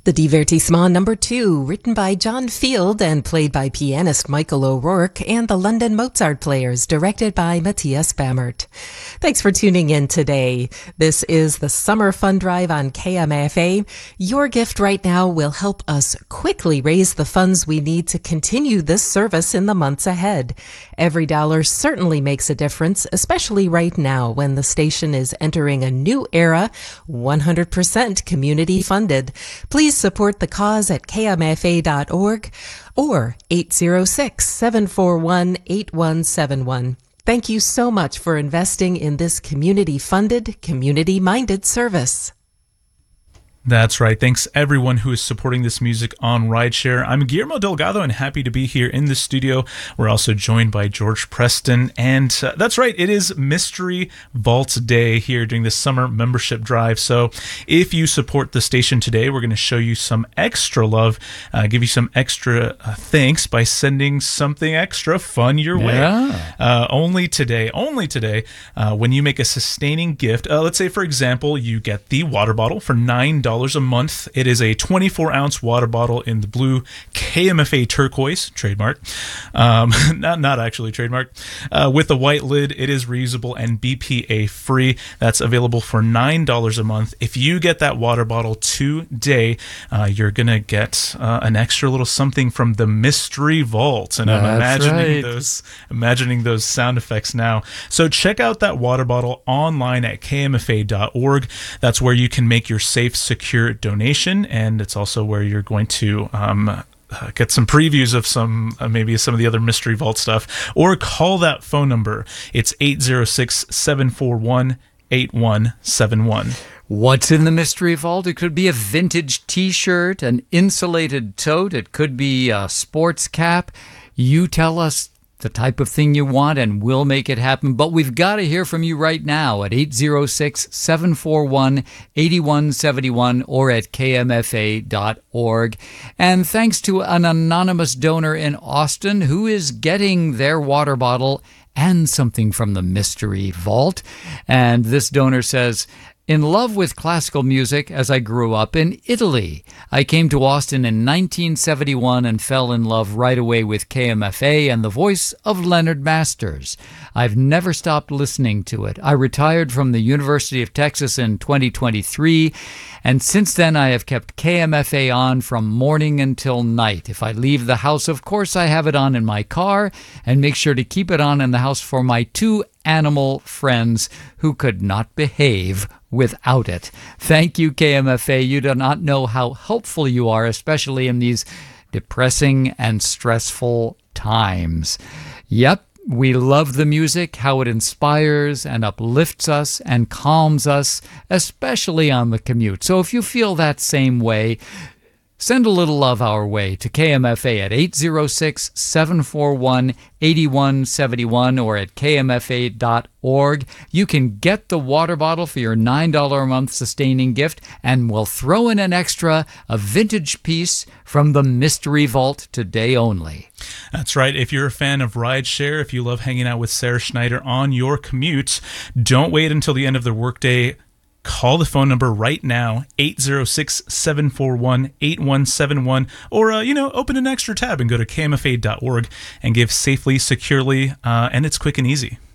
The Divertissement number 2, written by John Field and played by pianist Michael O'Rourke and the London Mozart Players, directed by Matthias Bammert. Thanks for tuning in today. This is the Summer Fund Drive on KMFA. Your gift right now will help us quickly raise the funds we need to continue this service in the months ahead. Every dollar certainly makes a difference, especially right now when the station is entering a new era, 100% community funded. Please support the cause at kmfa.org or 806-741-8171. Thank you so much for investing in this community-funded, community-minded service. That's right. Thanks everyone who is supporting this music on Rideshare. I'm Guillermo Delgado and happy to be here in the studio. We're also joined by George Preston. And that's right, it is Mystery Vault Day here during this summer membership drive. So if you support the station today, we're going to show you some extra love, give you some extra thanks by sending something extra fun your way. Only today, when you make a sustaining gift, let's say, for example, you get the water bottle for $9 a month. It is a 24-ounce water bottle in the blue KMFA turquoise, trademark, not actually trademark, with a white lid. It is reusable and BPA free. That's available for $9 a month. If you get that water bottle today, you're gonna get an extra little something from the Mystery Vault, and I'm imagining those sound effects now. So check out that water bottle online at kmfa.org. That's where you can make your safe, secure donation, and it's also where you're going to get some previews of maybe some of the other Mystery Vault stuff, or call that phone number. It's 806-741-8171. What's in the Mystery Vault? It could be a vintage t-shirt, an insulated tote, it could be a sports cap. You tell us the type of thing you want, and we'll make it happen. But we've got to hear from you right now at 806-741-8171 or at kmfa.org. And thanks to an anonymous donor in Austin who is getting their water bottle and something from the Mystery Vault. And this donor says, in love with classical music as I grew up in Italy. I came to Austin in 1971 and fell in love right away with KMFA and the voice of Leonard Masters. I've never stopped listening to it. I retired from the University of Texas in 2023, and since then I have kept KMFA on from morning until night. If I leave the house, of course, I have it on in my car and make sure to keep it on in the house for my two animal friends who could not behave without it. Thank you, KMFA. You do not know how helpful you are, especially in these depressing and stressful times. Yep, we love the music, how it inspires and uplifts us and calms us, especially on the commute. So if you feel that same way, send a little love our way to KMFA at 806-741-8171 or at kmfa.org. You can get the water bottle for your $9 a month sustaining gift, and we'll throw in an extra, a vintage piece from the Mystery Vault today only. That's right. If you're a fan of Rideshare, if you love hanging out with Sarah Schneider on your commute, don't wait until the end of the workday. Call the phone number right now, 806-741-8171, or, open an extra tab and go to kmfa.org and give safely, securely, and it's quick and easy.